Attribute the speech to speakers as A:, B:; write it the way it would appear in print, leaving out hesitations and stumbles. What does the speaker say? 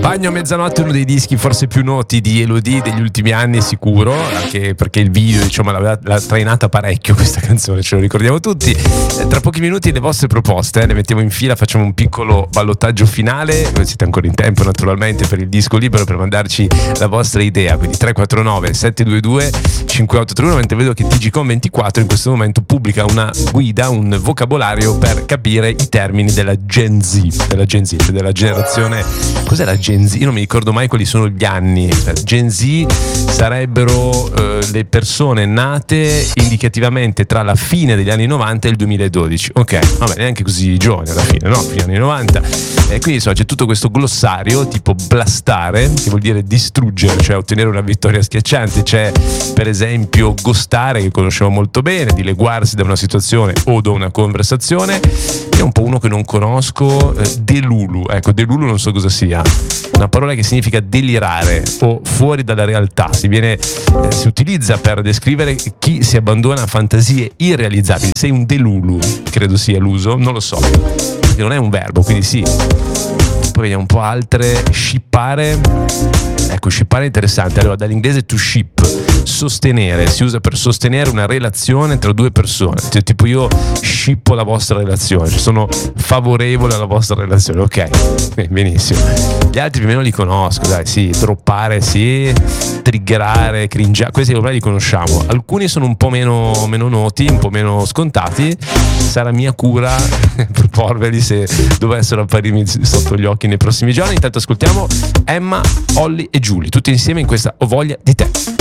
A: Bagno a mezzanotte è uno dei dischi forse più noti di Elodie degli ultimi anni, sicuro, anche perché il video, diciamo, l'ha trainata parecchio questa canzone, ce lo ricordiamo tutti. Tra pochi minuti le vostre proposte, le mettiamo in fila, facciamo un piccolo ballottaggio finale. Voi siete ancora in tempo naturalmente per il disco libero, per mandarci la vostra idea, quindi 349 722 5831, mentre vedo che TGCon24 in questo momento pubblica una guida, un vocabolario per capire i termini della Gen Z, cioè della generazione. Cos'è la Gen Z? Io non mi ricordo mai quali sono gli anni. Gen Z sarebbero le persone nate indicativamente tra la fine degli anni 90 e il 2012. Ok, vabbè, neanche così giovani alla fine, no? Fine anni 90. E quindi c'è tutto questo glossario tipo blastare, che vuol dire distruggere, cioè ottenere una vittoria schiacciante. C'è per esempio ghostare, che conosciamo molto bene, dileguarsi da una situazione o da una conversazione. È un po' uno che non conosco, delulu. Ecco, delulu non so cosa sia. Una parola che significa delirare o fuori dalla realtà. Si utilizza per descrivere chi si abbandona a fantasie irrealizzabili. Sei un delulu, credo sia l'uso, non lo so, perché non è un verbo, quindi sì. Poi vediamo un po' altre. Shippare. Ecco, shippare è interessante. Allora, dall'inglese to ship, sostenere, si usa per sostenere una relazione tra due persone. Cioè, tipo, io shippo la vostra relazione, sono favorevole alla vostra relazione. Ok, benissimo. Gli altri più o meno li conosco, dai, sì. Droppare, sì. Triggerare, cringiare, questi ormai li conosciamo. Alcuni sono un po' meno noti, un po' meno scontati. Sarà mia cura proporveli se dovessero apparirmi sotto gli occhi nei prossimi giorni. Intanto ascoltiamo Emma, Olly e Giulia, tutti insieme in questa Ho voglia di te.